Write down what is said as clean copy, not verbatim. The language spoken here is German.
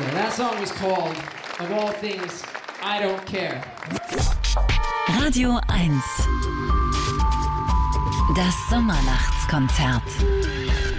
Yeah, that song is called, of all things, I Don't Care. Radio 1. Das Sommernachtskonzert.